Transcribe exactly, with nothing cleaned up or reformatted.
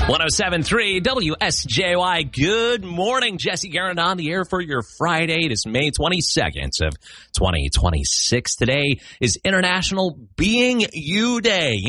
one oh seven point three W S J Y. Good morning. Jesse Garrett on the air for your Friday. It is May twenty-second of twenty twenty-six. Today is International Being You Day.